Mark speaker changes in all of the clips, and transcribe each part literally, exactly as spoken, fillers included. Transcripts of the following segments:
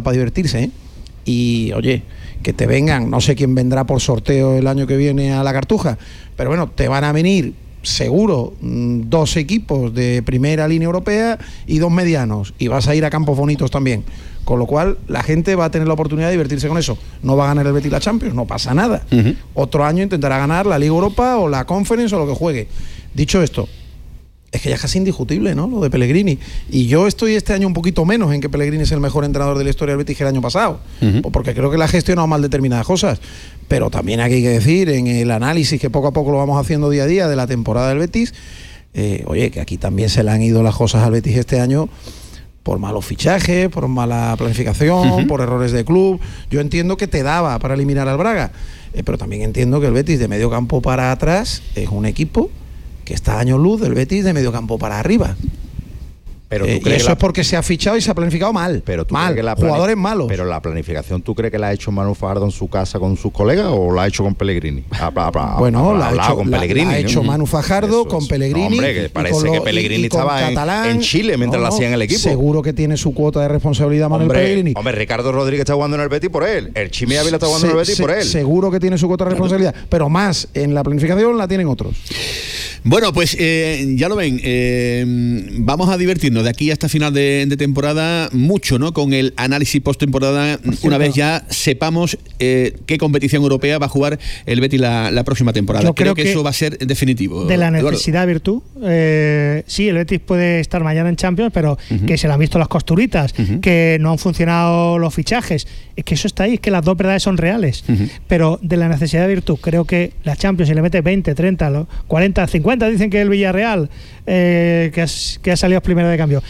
Speaker 1: para divertirse, ¿eh? Y, oye, que te vengan, no sé quién vendrá por sorteo el año que viene a la Cartuja, pero bueno, te van a venir seguro dos equipos de primera línea europea y dos medianos, y vas a ir a campos bonitos también, con lo cual la gente va a tener la oportunidad de divertirse con eso. No va a ganar el Betis la Champions, no pasa nada. Uh-huh. Otro año intentará ganar la Liga Europa o la Conference o lo que juegue. Dicho esto, es que ya es casi indiscutible, ¿no?, lo de Pellegrini. Y yo estoy este año un poquito menos en que Pellegrini es el mejor entrenador de la historia del Betis que el año pasado, uh-huh. porque creo que le ha gestionado mal determinadas cosas. Pero también aquí hay que decir, en el análisis que poco a poco lo vamos haciendo día a día de la temporada del Betis, eh, oye, que aquí también se le han ido las cosas al Betis este año por malos fichajes, por mala planificación, uh-huh. por errores de club. Yo entiendo que te daba para eliminar al Braga, eh, pero también entiendo que el Betis de medio campo para atrás es un equipo que está a años luz del Betis de medio campo para arriba. Pero tú eh, crees y eso la... es porque se ha fichado y se ha planificado mal.
Speaker 2: Pero tú
Speaker 1: mal,
Speaker 2: crees que la
Speaker 1: jugadores
Speaker 2: planific...
Speaker 1: malos.
Speaker 2: Pero la planificación, ¿tú crees que la ha hecho Manu Fajardo en su casa con sus colegas o la ha hecho con Pellegrini? Ha, ha, ha,
Speaker 1: bueno, la ha hecho,
Speaker 2: con
Speaker 1: la,
Speaker 2: Pellegrini,
Speaker 1: la ha hecho Manu Fajardo
Speaker 2: eso,
Speaker 1: con
Speaker 2: eso.
Speaker 1: Pellegrini.
Speaker 2: No, hombre, que parece
Speaker 1: lo,
Speaker 2: que Pellegrini
Speaker 1: y, y
Speaker 2: estaba en, en Chile mientras
Speaker 1: no,
Speaker 2: lo
Speaker 1: no,
Speaker 2: hacía en el equipo.
Speaker 1: Seguro que tiene su cuota de responsabilidad Manuel
Speaker 2: hombre,
Speaker 1: Pellegrini.
Speaker 2: Hombre, Ricardo Rodríguez está jugando en el Betis por él. El Chimi Ávila está jugando se, en el Betis
Speaker 1: se,
Speaker 2: por él.
Speaker 1: Seguro que tiene su cuota de responsabilidad, pero más en la planificación la tienen otros.
Speaker 3: Bueno, pues eh, ya lo ven, eh, vamos a divertirnos de aquí hasta final de, de temporada mucho, ¿no? Con el análisis post-temporada, una vez ya sepamos eh, qué competición europea va a jugar el Betis la, la próxima temporada.
Speaker 4: Yo
Speaker 3: creo, creo que,
Speaker 4: que
Speaker 3: eso va a ser definitivo.
Speaker 4: De la necesidad
Speaker 3: Eduardo.
Speaker 4: virtud. Eh, sí, el Betis puede estar mañana en Champions, pero uh-huh. que se le han visto las costuritas, uh-huh. que no han funcionado los fichajes. Es que eso está ahí, es que las dos verdades son reales. Uh-huh. Pero de la necesidad de virtud, creo que la Champions, si le mete veinte, treinta, cuarenta, cincuenta, dicen que el Villarreal, eh, que, has, que ha salido primero de cambio,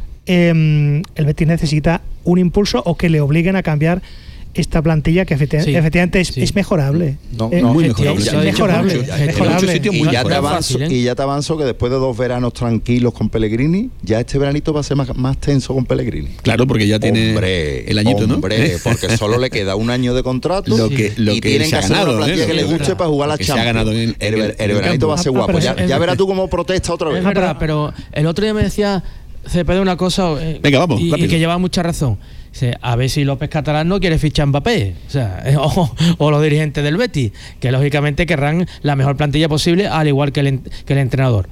Speaker 4: eh, el Betis necesita un impulso o que le obliguen a cambiar esta plantilla que efectivamente, sí, efectivamente es, sí. es mejorable.
Speaker 2: No,
Speaker 4: eh,
Speaker 2: no,
Speaker 4: muy
Speaker 2: mejorable.
Speaker 4: Es, es mejorable.
Speaker 2: Mucho,
Speaker 4: es mejorable.
Speaker 2: Y,
Speaker 4: muy
Speaker 2: ya te avanzo, fácil, ¿eh? y ya te avanzo que después de dos veranos tranquilos con Pellegrini, ya este veranito va a ser más, más tenso con Pellegrini.
Speaker 3: Claro, porque ya tiene
Speaker 2: hombre,
Speaker 3: el añito, ¿no?
Speaker 2: Hombre, porque solo le queda un año de contrato
Speaker 3: lo que, lo
Speaker 2: y
Speaker 3: que
Speaker 2: tienen que hacer
Speaker 3: ganado,
Speaker 2: una plantilla
Speaker 3: ¿eh?
Speaker 2: que les guste para jugar la Champions.
Speaker 3: Se ha ganado en,
Speaker 2: el,
Speaker 3: en
Speaker 2: el,
Speaker 3: el,
Speaker 2: el veranito va a ser
Speaker 5: ah,
Speaker 2: guapo. Ya,
Speaker 5: es,
Speaker 2: ya verás tú cómo protesta otra vez.
Speaker 5: Es verdad, pero el otro día me decía C P D una cosa eh,
Speaker 3: Venga, vamos,
Speaker 5: y, y que lleva mucha razón. Dice, a ver si López Catalán no quiere fichar a Mbappé, o sea, o, o los dirigentes del Betis, que lógicamente querrán la mejor plantilla posible, al igual que el, que el entrenador.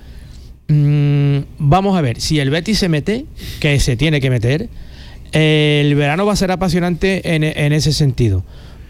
Speaker 5: Mm, vamos a ver, si el Betis se mete, que se tiene que meter, eh, el verano va a ser apasionante en, en ese sentido,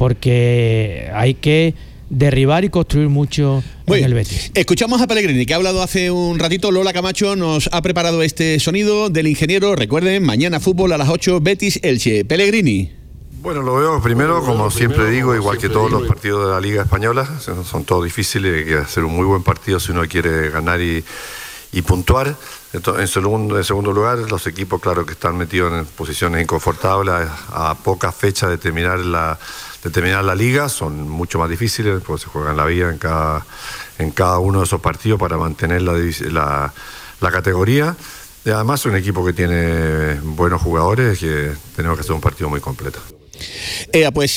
Speaker 5: porque hay que derribar y construir mucho en el Betis.
Speaker 3: Escuchamos a Pellegrini, que ha hablado hace un ratito. Lola Camacho nos ha preparado este sonido del ingeniero. Recuerden, mañana fútbol a las ocho, Betis Elche. Pellegrini.
Speaker 6: Bueno, lo veo primero, como siempre digo, igual que todos los partidos de la Liga Española, son todos difíciles, hay que hacer un muy buen partido si uno quiere ganar y, y puntuar. Entonces, en, segundo, en segundo lugar, los equipos, claro, que están metidos en posiciones inconfortables a, a pocas fechas de terminar la de terminar la liga, son mucho más difíciles, porque se juegan la vida en cada, en cada uno de esos partidos para mantener la, la, la categoría. Y además es un equipo que tiene buenos jugadores, que tenemos que hacer un partido muy completo.
Speaker 3: Eh, pues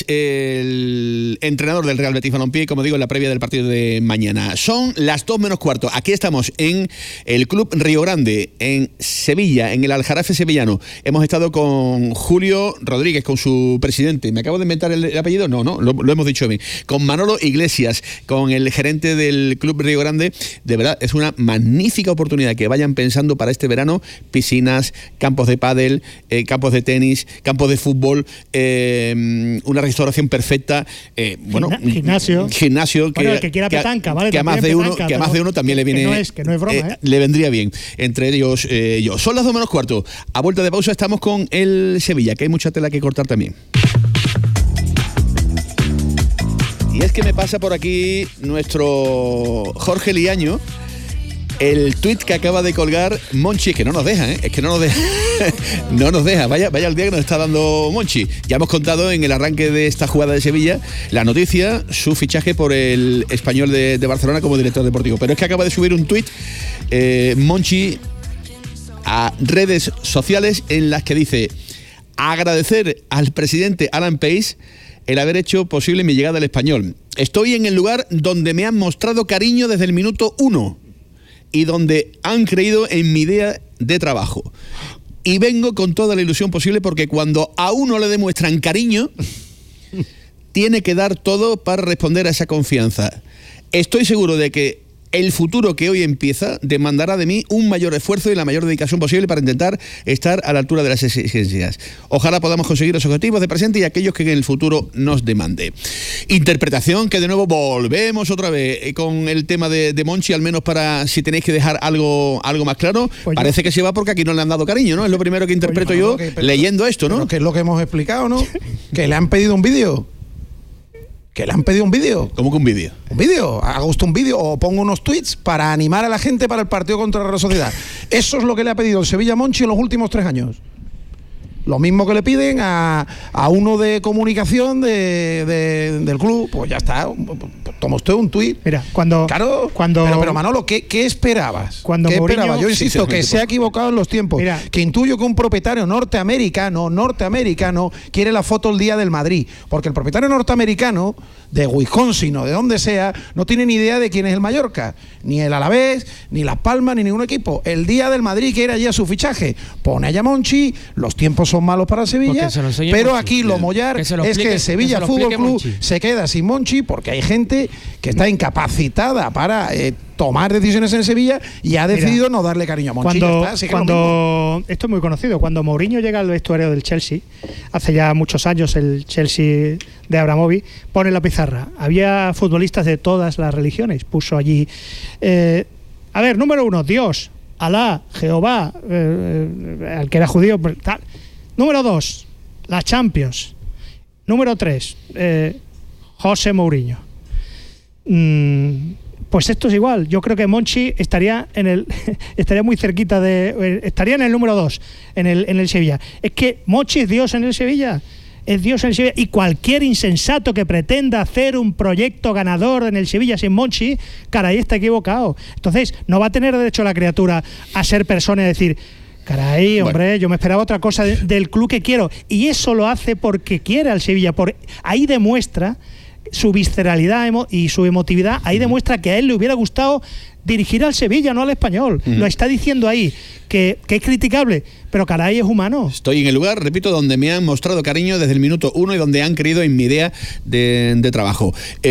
Speaker 3: el entrenador del Real Betis Balompié, como digo, en la previa del partido de mañana. Son las dos menos cuarto. Aquí estamos en el Club Río Grande, en Sevilla, en el Aljarafe sevillano. Hemos estado con Julio Rodríguez, con su presidente. ¿Me acabo de inventar el, el apellido? No, no, lo, lo hemos dicho bien. Con Manolo Iglesias, con el gerente del Club Río Grande. De verdad, es una magnífica oportunidad que vayan pensando para este verano. Piscinas, campos de pádel, eh, campos de tenis, campos de fútbol, eh, una restauración perfecta, eh, bueno,
Speaker 4: gimnasio,
Speaker 3: gimnasio que,
Speaker 4: bueno, el que quiera petanca, ¿vale?
Speaker 3: que a más de uno, petanca, que a más de uno también le viene,
Speaker 4: que no es, que no es broma,
Speaker 3: eh,
Speaker 4: ¿eh?
Speaker 3: le vendría bien. Entre ellos eh, yo. Son las dos menos cuarto. A vuelta de pausa estamos con el Sevilla, que hay mucha tela que cortar también. Y es que me pasa por aquí nuestro Jorge Liaño. El tuit que acaba de colgar Monchi, que no nos deja, ¿eh? Es que no nos deja. no nos deja. Vaya, vaya el día que nos está dando Monchi. Ya hemos contado en el arranque de esta jugada de Sevilla la noticia, su fichaje por el Español de, de Barcelona como director deportivo. Pero es que acaba de subir un tuit, eh, Monchi, a redes sociales en las que dice: agradecer al presidente Alan Pace el haber hecho posible mi llegada al Español. Estoy en el lugar donde me han mostrado cariño desde el minuto uno y donde han creído en mi idea de trabajo. y vengo con toda la ilusión posible porque cuando a uno le demuestran cariño, tiene que dar todo para responder a esa confianza. Estoy seguro de que el futuro que hoy empieza demandará de mí un mayor esfuerzo y la mayor dedicación posible para intentar estar a la altura de las exigencias. Ojalá podamos conseguir los objetivos de presente y aquellos que en el futuro nos demande. Interpretación que de nuevo volvemos otra vez con el tema de, de Monchi, al menos para si tenéis que dejar algo, algo más claro. Pues parece yo... que se va porque aquí no le han dado cariño, ¿no? Es lo primero que interpreto pues yo, yo que, leyendo esto, ¿no?
Speaker 1: Que es lo que hemos explicado, ¿no? Que le han pedido un vídeo. Que le han pedido un vídeo.
Speaker 3: ¿Cómo que un vídeo?
Speaker 1: Un vídeo. Haga usted un vídeo o ponga unos tweets para animar a la gente para el partido contra la Real Sociedad. Eso es lo que le ha pedido el Sevilla Monchi en los últimos tres años. Lo mismo que le piden a, a uno de comunicación de, de, del club. Pues ya está. Toma usted un tuit.
Speaker 4: Mira, cuando...
Speaker 1: Claro,
Speaker 4: cuando,
Speaker 1: pero, pero Manolo, ¿qué, qué esperabas?
Speaker 4: Cuando
Speaker 1: ¿Qué
Speaker 4: Mourinho,
Speaker 1: esperabas? Yo insisto sí, sí, que se ha equivocado en los tiempos. Mira, que intuyo que un propietario norteamericano, norteamericano, quiere la foto el día del Madrid. Porque el propietario norteamericano, de Wisconsin o de donde sea, no tiene ni idea de quién es el Mallorca. Ni el Alavés, ni Las Palmas, ni ningún equipo. El día del Madrid quiere allí a su fichaje. Pone allá Monchi, los tiempos son malos para Sevilla, pero Monchi, aquí lo mollar que es que el Sevilla que Fútbol Club Monchi. Se queda sin Monchi porque hay gente que está incapacitada para eh, tomar decisiones en Sevilla y ha decidido Mira, no darle cariño a Monchi.
Speaker 4: Cuando,
Speaker 1: está, así que
Speaker 4: cuando esto es muy conocido, cuando Mourinho llega al vestuario del Chelsea, hace ya muchos años, el Chelsea de Abramovich, pone la pizarra. Había futbolistas de todas las religiones, puso allí. Eh, a ver, número uno, Dios, Alá, Jehová, eh, el que era judío, tal. Número dos, la Champions. Número tres, eh, José Mourinho. Mm, pues esto es igual. Yo creo que Monchi estaría en el estaría muy cerquita de estaría en el número dos en el en el Sevilla. Es que Monchi es Dios en el Sevilla. Es Dios en el Sevilla. Y cualquier insensato que pretenda hacer un proyecto ganador en el Sevilla sin Monchi, caray, está equivocado. Entonces, no va a tener derecho la criatura a ser persona y decir, caray, hombre, bueno. yo me esperaba otra cosa de, del club que quiero. Y eso lo hace porque quiere al Sevilla. Por, ahí demuestra su visceralidad emo, y su emotividad. Ahí demuestra que a él le hubiera gustado dirigir al Sevilla, no al Español. Uh-huh. Lo está diciendo ahí, que, que es criticable, pero caray, es humano.
Speaker 3: Estoy en el lugar, repito, donde me han mostrado cariño desde el minuto uno y donde han creído en mi idea de, de trabajo.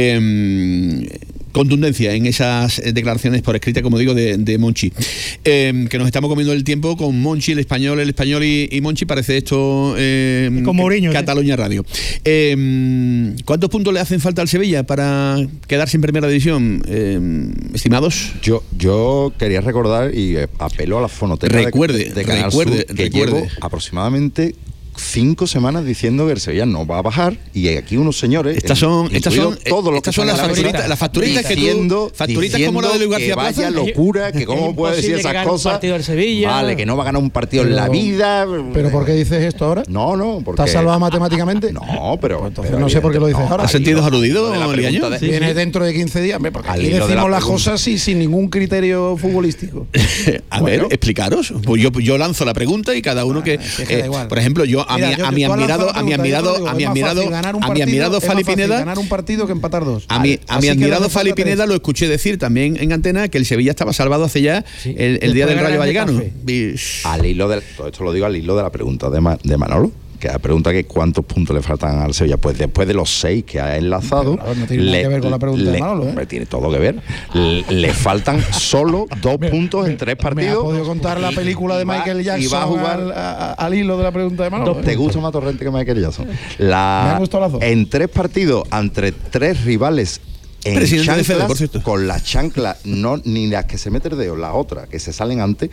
Speaker 3: Eh, contundencia en esas declaraciones por escrita, como digo, de, de Monchi. Eh, que nos estamos comiendo el tiempo con Monchi, el español, el español y, y Monchi, parece esto eh,
Speaker 4: con Mourinho,
Speaker 3: Cataluña
Speaker 4: ¿sí?
Speaker 3: Radio. Eh, ¿Cuántos puntos le hacen falta al Sevilla para quedarse en primera división, eh, estimados?
Speaker 2: Yo, yo quería recordar y apelo a la fonoteca
Speaker 3: recuerde,
Speaker 2: de, de Canal
Speaker 3: recuerde,
Speaker 2: Sur, que
Speaker 3: recuerde.
Speaker 2: llevo aproximadamente cinco semanas diciendo que el Sevilla no va a bajar y aquí unos señores
Speaker 3: estas son estas son
Speaker 2: todo lo
Speaker 3: estas
Speaker 2: que
Speaker 3: son las facturitas las facturitas que tú facturitas como la de Luis García Plaza.
Speaker 2: Vaya locura, que cómo puede decir esas cosas. Vale, que no va a ganar un partido pero, en la vida.
Speaker 1: ¿Pero por qué dices esto ahora?
Speaker 2: No, no, porque
Speaker 1: ¿estás salvado matemáticamente?
Speaker 2: No, pero
Speaker 1: pues entonces pero no sé por qué lo dices no, ahora.
Speaker 3: ¿Has sentido aludido, Liaño?
Speaker 1: De, sí, viene sí. dentro de quince días, porque aquí decimos la las cosas sin, sin ningún criterio futbolístico.
Speaker 3: A bueno. ver, explicaros. Pues yo yo lanzo la pregunta y cada uno que por ejemplo, yo a mi a mi admirado, a mi admirado, a mi admirado, a mi admirado Fali Pineda,
Speaker 1: ganar un partido que empatar dos.
Speaker 3: A mi, a mi admirado Fali Pineda lo escuché decir también en antena que el Sevilla estaba salvado hace ya sí. el, el día del Rayo Vallecano.
Speaker 2: Al hilo de todo esto lo digo al hilo de la pregunta de, Ma, de Manolo. Que la pregunta que cuántos puntos le faltan al Sevilla, pues después de los seis que ha enlazado,
Speaker 1: claro, no tiene
Speaker 2: le,
Speaker 1: nada que ver con la pregunta
Speaker 2: le,
Speaker 1: de Manolo, ¿eh?
Speaker 2: tiene todo que ver. Le, le faltan solo dos me, puntos en tres partidos.
Speaker 1: Me ha podido contar la película de Michael va, Jackson y va a jugar al, a, al hilo de la pregunta de Manolo.
Speaker 2: ¿Te gusta más Torrente que Michael Jackson? La,
Speaker 1: me ha gustado las dos.
Speaker 2: En tres partidos entre tres rivales. En chanclas, de Fede, por cierto. Con las chanclas, no ni las que se mete el dedo, la otra que se salen antes.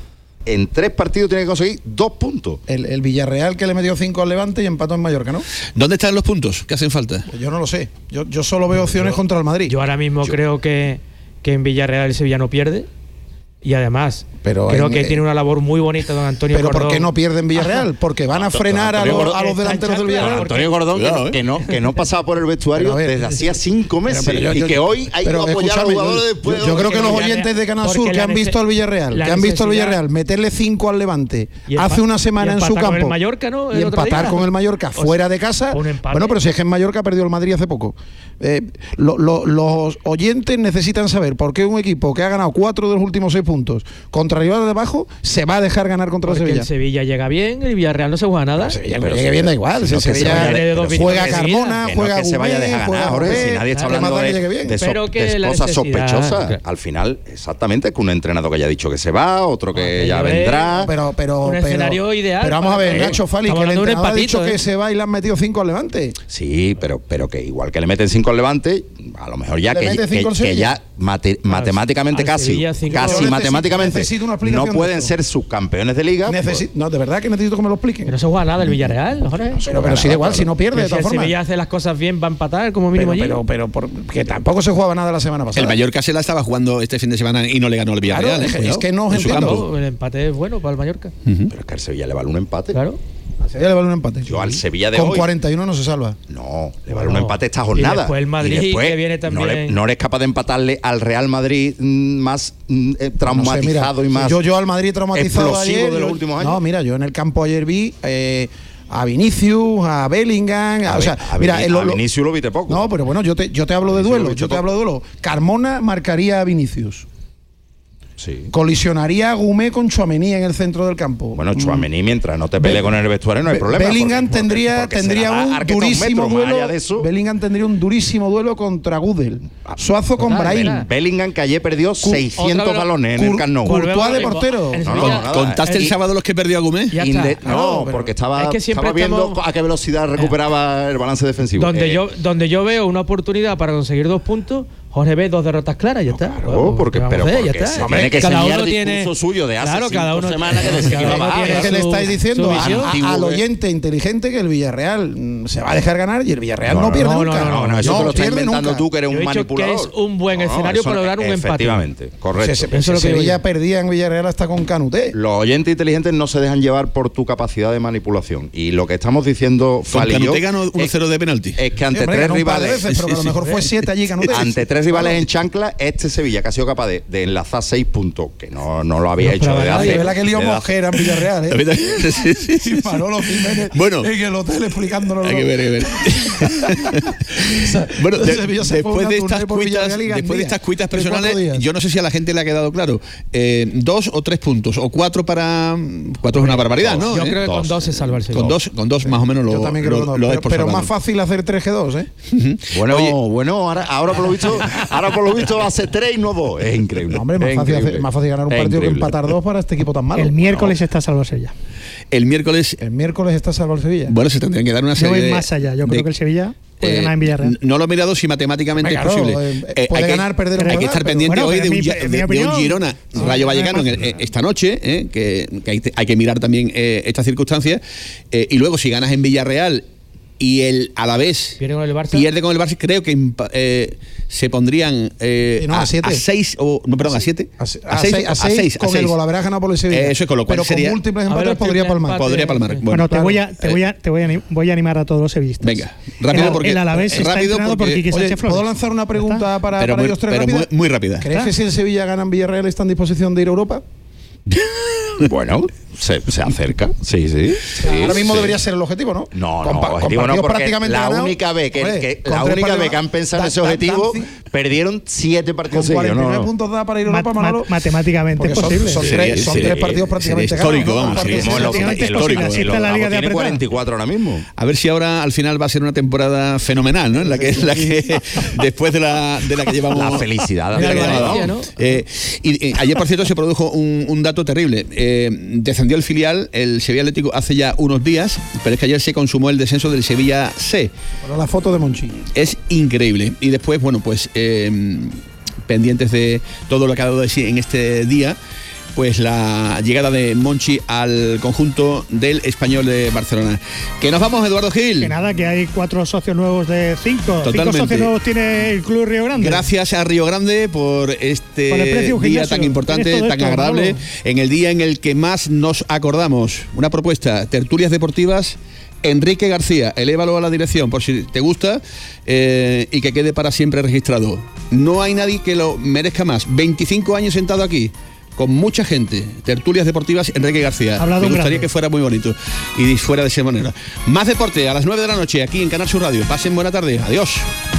Speaker 2: En tres partidos tiene que conseguir dos puntos.
Speaker 1: El, el Villarreal que le metió cinco al Levante y empató en Mallorca, ¿no?
Speaker 3: ¿Dónde están los puntos que hacen falta?
Speaker 1: Pues yo no lo sé. Yo, yo solo veo opciones yo, contra el Madrid.
Speaker 5: Yo ahora mismo yo. creo que, que en Villarreal el Sevilla no pierde. Y además,
Speaker 1: pero
Speaker 5: creo
Speaker 1: en,
Speaker 5: que eh, tiene una labor muy bonita don Antonio
Speaker 1: pero
Speaker 5: Cordón.
Speaker 1: ¿Pero por qué no pierden Villarreal? Porque van a frenar a los, a los delanteros del Villarreal.
Speaker 2: Antonio Cordón, que, que, no, que no pasaba por el vestuario ver, desde hacía cinco meses. Pero, pero yo, y que hoy hay que apoyar a los jugadores
Speaker 1: yo,
Speaker 2: después.
Speaker 1: Yo, yo creo que los oyentes de Canal Sur que han visto al Villarreal, que han visto al Villarreal meterle cinco al Levante hace una semana en su campo.
Speaker 5: Con el Mallorca, ¿no?
Speaker 1: Y empatar con el Mallorca fuera de casa. Bueno, pero si es que en Mallorca perdió el Madrid hace poco. Eh, lo, lo, los oyentes necesitan saber por qué un equipo que ha ganado cuatro de los últimos seis puntos puntos contra rivales de abajo, se va a dejar ganar contra
Speaker 5: Porque
Speaker 1: el Sevilla.
Speaker 5: el Sevilla llega bien, el Villarreal no se juega nada.
Speaker 1: El Sevilla, pero llegue bien, da igual. Si el Sevilla juega Carmona, juega
Speaker 2: que se vaya a dejar ganar, Jorge, si nadie está hablando de, de, eso,
Speaker 5: pero que
Speaker 2: de cosas sospechosas.
Speaker 5: Claro.
Speaker 2: Al final, exactamente, que un entrenador que haya dicho que se va, otro que ya vendrá.
Speaker 1: Pero, pero,
Speaker 5: un
Speaker 1: pero,
Speaker 5: escenario ideal.
Speaker 1: Pero vamos a ver, Nacho Fali, que el entrenador ha dicho
Speaker 5: ¿eh?
Speaker 1: que se va y le han metido cinco al Levante.
Speaker 2: Sí, pero, pero que igual que le meten cinco al Levante, a lo mejor ya que, que, que ya mate, matemáticamente casi, Sevilla, casi
Speaker 1: necesito,
Speaker 2: matemáticamente
Speaker 1: necesito
Speaker 2: no pueden ser subcampeones de liga.
Speaker 1: Necesito,
Speaker 2: pues.
Speaker 1: No, de verdad que necesito que me lo expliquen.
Speaker 5: Que no se juega nada el Villarreal, Jorge.
Speaker 1: No, pero, pero si da igual, si no pierde, de todas
Speaker 5: si
Speaker 1: formas.
Speaker 5: El Sevilla hace las cosas bien, va a empatar como mínimo
Speaker 1: pero,
Speaker 5: allí.
Speaker 1: Pero, pero, pero por, que tampoco se jugaba nada la semana pasada.
Speaker 3: El Mallorca se la estaba jugando este fin de semana y no le ganó el Villarreal.
Speaker 1: Claro,
Speaker 3: ¿eh?
Speaker 1: es que no os entiendo.
Speaker 5: El empate es bueno para el Mallorca.
Speaker 2: Uh-huh. Pero es que al Sevilla le vale un empate.
Speaker 5: Claro.
Speaker 1: Al Sevilla le vale un empate.
Speaker 2: Yo al Sevilla de
Speaker 1: Con
Speaker 2: hoy,
Speaker 1: cuarenta y uno no se salva.
Speaker 2: No, le vale no. un empate esta jornada.
Speaker 5: Y después el Madrid,
Speaker 2: y después
Speaker 5: que viene también.
Speaker 2: No, le, no eres capaz de empatarle al Real Madrid mmm, más mmm, eh, traumatizado no sé, mira, y más.
Speaker 1: Yo, yo al Madrid traumatizado
Speaker 2: explosivo
Speaker 1: ayer,
Speaker 2: de los
Speaker 1: yo,
Speaker 2: últimos años.
Speaker 1: No, mira, yo en el campo ayer vi. Eh, a Vinicius, a Bellingham, a,
Speaker 2: a,
Speaker 1: o sea,
Speaker 2: a,
Speaker 1: mira,
Speaker 2: a,
Speaker 1: lo,
Speaker 2: a Vinicius lo viste poco.
Speaker 1: No, pero bueno, yo te, yo te hablo de duelo, yo te poco. hablo de duelo. Carmona marcaría a Vinicius.
Speaker 2: Sí.
Speaker 1: Colisionaría a Gumé con Tchouaméni en el centro del campo.
Speaker 2: Bueno, Tchouaméni, mientras no te pelee con el vestuario, no hay problema.
Speaker 1: Bellingham
Speaker 2: porque,
Speaker 1: tendría,
Speaker 2: porque
Speaker 1: tendría un durísimo duelo.
Speaker 2: De eso.
Speaker 1: Bellingham tendría un durísimo duelo contra Gudel. Suazo con Brahim.
Speaker 2: Bellingham, que ayer perdió Cur seiscientos balones en el Camp Nou.
Speaker 1: Courtois de portero.
Speaker 3: No, no, no, ¿Contaste el, el sábado los que perdió a Gumé?
Speaker 2: Inde no, no porque estaba, es que estaba viendo a qué velocidad recuperaba el balance defensivo.
Speaker 5: Donde,
Speaker 2: eh.
Speaker 5: yo, donde yo veo una oportunidad para conseguir dos puntos, Jorge ve dos derrotas claras, ya no, está.
Speaker 2: Claro, bueno, porque, pero
Speaker 5: hacer,
Speaker 2: porque
Speaker 5: ya está.
Speaker 2: Se tiene que
Speaker 5: cada
Speaker 2: enseñar
Speaker 5: uno
Speaker 2: el
Speaker 5: tiene
Speaker 2: discurso suyo de hace
Speaker 5: claro,
Speaker 2: cinco
Speaker 5: cada uno,
Speaker 2: semanas que decía que va
Speaker 1: es que le estáis diciendo a, a, al oyente inteligente que el Villarreal se va a dejar ganar y el Villarreal no, no, no pierde
Speaker 5: no,
Speaker 1: nunca.
Speaker 5: No, no,
Speaker 2: no, eso
Speaker 1: no,
Speaker 2: te lo estás inventando
Speaker 1: nunca.
Speaker 2: tú, que eres un manipulador.
Speaker 5: Que es un buen escenario para lograr un empate.
Speaker 2: Efectivamente, correcto.
Speaker 1: Si, si, si Sevilla perdía en Villarreal hasta con Canuté.
Speaker 2: Los oyentes inteligentes no se dejan llevar por tu capacidad de manipulación. Y lo que estamos diciendo, Fali y yo,
Speaker 3: Canuté ganó uno cero de penalti.
Speaker 2: Es que ante tres rivales,
Speaker 1: pero que a lo mejor fue siete allí Canuté.
Speaker 2: Ante tres rivales en chancla, este Sevilla que ha sido capaz de, de enlazar seis puntos, que no, no lo había no, hecho desde hace.
Speaker 1: Es verdad que lío Mojera en Villarreal, ¿eh?
Speaker 3: sí, sí, sí.
Speaker 1: Y Manolo Jiménez
Speaker 3: bueno,
Speaker 1: en el hotel explicándonos.
Speaker 3: Hay que ver, hay que ver. o sea, bueno, de, después, de estas, cuitas, después de estas cuitas personales, yo no sé si a la gente le ha quedado claro. Eh, dos o tres puntos, o cuatro para. Cuatro es una barbaridad, ¿no?
Speaker 5: Yo
Speaker 3: ¿Eh?
Speaker 5: creo que dos. con dos se salva el Sevilla.
Speaker 3: Con dos, con dos más o menos lo.
Speaker 1: Yo también creo
Speaker 3: lo,
Speaker 1: que
Speaker 3: lo
Speaker 1: pero, pero más fácil hacer tres que dos, ¿eh?
Speaker 2: bueno, Oye, bueno, ahora, ahora por lo visto, ahora por lo visto hace tres y no dos. Es increíble.
Speaker 1: No, hombre, más, fácil, hacer, más fácil ganar un partido que empatar dos para este equipo tan malo.
Speaker 4: El miércoles no. está salvo Sevilla.
Speaker 3: El miércoles.
Speaker 1: El miércoles está salvo el Sevilla.
Speaker 3: Bueno, se tendrían que dar una serie.
Speaker 4: Yo voy
Speaker 3: de,
Speaker 4: más allá. Yo
Speaker 3: de,
Speaker 4: creo que el Sevilla puede eh, ganar en Villarreal.
Speaker 3: No lo he mirado si matemáticamente
Speaker 1: Venga,
Speaker 3: es posible.
Speaker 1: No, eh, puede
Speaker 3: eh,
Speaker 1: ganar,
Speaker 3: que,
Speaker 1: perder.
Speaker 3: Hay
Speaker 1: ganar,
Speaker 3: que estar
Speaker 1: pero,
Speaker 3: pendiente
Speaker 1: bueno,
Speaker 3: hoy de un,
Speaker 1: mi,
Speaker 3: de,
Speaker 1: mi
Speaker 3: de un Girona sí, Rayo Vallecano en el, eh, esta noche, eh, que, que hay, hay que mirar también eh, estas circunstancias. Eh, y luego, si ganas en Villarreal y el Alavés
Speaker 5: pierde con el Barça,
Speaker 3: pierde con el Barça, creo que eh, se pondrían eh, sí, no, a, a seis o no perdón a siete
Speaker 1: a, a, a seis a seis, a seis con a seis. El golaveraje ganado por el Sevilla.
Speaker 3: Eh, eso es con lo cual
Speaker 1: pero
Speaker 3: sería,
Speaker 1: con múltiples empates podría palmar.
Speaker 3: Podría palmar.
Speaker 4: Bueno, bueno te claro. voy a te voy a te voy a, voy a animar a todos los sevillistas.
Speaker 3: Venga, rápido
Speaker 4: el,
Speaker 3: porque
Speaker 4: el Alavés
Speaker 3: eh,
Speaker 4: está
Speaker 3: rápido
Speaker 4: porque, por Quique Sánchez Flores.
Speaker 1: ¿Puedo lanzar una pregunta para,
Speaker 3: pero
Speaker 1: para
Speaker 3: muy,
Speaker 1: ellos tres
Speaker 3: pero
Speaker 1: rápida?
Speaker 3: Muy, muy rápida.
Speaker 1: ¿Crees que si el Sevilla gana en Villarreal está en disposición de ir a Europa?
Speaker 2: Bueno, se, se acerca, sí, sí. sí
Speaker 1: Ahora mismo
Speaker 2: sí.
Speaker 1: debería ser el objetivo, ¿no?
Speaker 2: No, no,
Speaker 1: con,
Speaker 2: objetivo
Speaker 1: con
Speaker 2: no, porque
Speaker 1: prácticamente
Speaker 2: la
Speaker 1: ganado,
Speaker 2: única vez que,
Speaker 1: oye,
Speaker 2: que la única vez que han pensado en ese objetivo, perdieron siete partidos
Speaker 1: seguidos.
Speaker 2: cuarenta y nueve
Speaker 1: no, no. puntos da para ir a Europa,
Speaker 4: mat,
Speaker 1: Manolo.
Speaker 4: Matemáticamente es posible.
Speaker 1: Son, son,
Speaker 3: sería,
Speaker 1: tres, son
Speaker 3: sería,
Speaker 1: tres partidos prácticamente
Speaker 3: histórico,
Speaker 1: ganados.
Speaker 3: Vamos,
Speaker 1: ¿no?
Speaker 3: sí,
Speaker 1: Prácticamente
Speaker 3: es histórico.
Speaker 4: Existe la Liga de
Speaker 2: tiene cuarenta y cuatro ahora mismo.
Speaker 3: A ver si ahora al final va a ser una temporada fenomenal, ¿no? En la que, en la que después de la, de la que llevamos
Speaker 2: la felicidad.
Speaker 3: De la que Valencia, ¿no? eh, y, y ayer, por cierto, se produjo un, un dato terrible. Eh, descendió el filial, el Sevilla Atlético, hace ya unos días, pero es que ayer se consumó el descenso del Sevilla C.
Speaker 1: Bueno, la foto de Monchi.
Speaker 3: Es increíble. Y después, bueno, pues eh, pendientes de todo lo que ha dado de sí en este día, pues la llegada de Monchi al conjunto del Español de Barcelona. Que nos vamos, Eduardo Gil.
Speaker 4: Que nada, que hay cuatro socios nuevos de cinco.
Speaker 3: Totalmente.
Speaker 4: Cinco socios nuevos tiene el Club Río Grande.
Speaker 3: Gracias a Río Grande por este
Speaker 4: por
Speaker 3: día tan importante, tan esto, agradable, Manolo. En el día en el que más nos acordamos. Una propuesta, tertulias deportivas. Enrique García, elévalo a la dirección por si te gusta eh, y que quede para siempre registrado. No hay nadie que lo merezca más. veinticinco años sentado aquí, con mucha gente. Tertulias deportivas, Enrique García.
Speaker 4: Hablado
Speaker 3: Me gustaría
Speaker 4: grande.
Speaker 3: que fuera muy bonito y fuera de esa manera. Más deporte a las nueve de la noche aquí en Canal Sur Radio. Pasen buena tarde. Adiós.